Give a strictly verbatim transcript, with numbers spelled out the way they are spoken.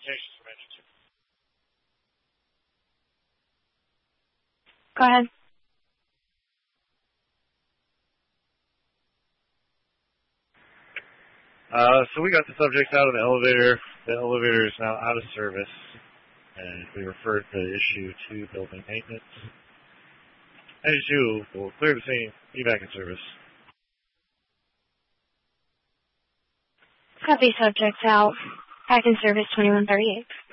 quotations from engine two. Go ahead. Uh, so we got the subjects out of the elevator. The elevator is now out of service, and we referred the issue to building maintenance. Engine two will clear the scene, be back in service. Copy, subjects out. Back in service twenty-one thirty-eight.